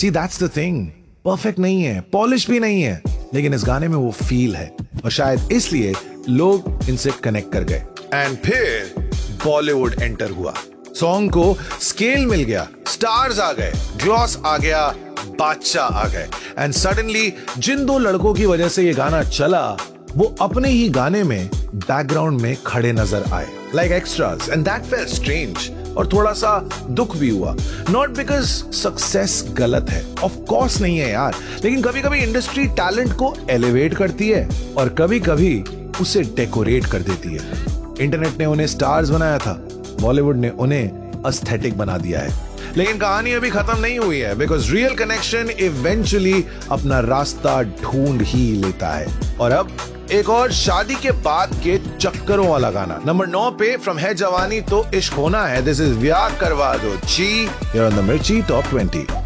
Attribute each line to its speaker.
Speaker 1: See that's the thing, perfect नहीं है, polish भी नहीं है, लेकिन इस गाने में वो फील है और शायद इसलिए लोग इनसे कनेक्ट कर गए। एंड फिर बॉलीवुड एंटर हुआ, सॉन्ग को स्केल मिल गया, स्टार्स आ गए, ग्लॉस आ गया, बादशाह आ गए। एंड सडनली जिन दो लड़कों की वजह से ये गाना चला वो अपने ही गाने में बैकग्राउंड में खड़े नजर आए, like extras, and that felt strange. और थोड़ा सा दुख भी हुआ, नॉट बिकॉज सक्सेस गलत है, ऑफ कोर्स नहीं है यार, लेकिन कभी कभी इंडस्ट्री टैलेंट को एलिवेट करती है और कभी कभी उसे डेकोरेट कर देती है। इंटरनेट ने उन्हें स्टार्स बनाया था, बॉलीवुड ने उन्हें एस्थेटिक बना दिया है। लेकिन कहानी अभी खत्म नहीं हुई है, बिकॉज रियल कनेक्शन इवेंचुअली अपना रास्ता ढूंढ ही लेता है। और अब एक और शादी के बाद के चक्करों वाला गाना नंबर 9 पे फ्रॉम है जवानी तो इश्क होना है। दिस इज व्याह करवा दो ची, you're on the मिर्ची टॉप 20।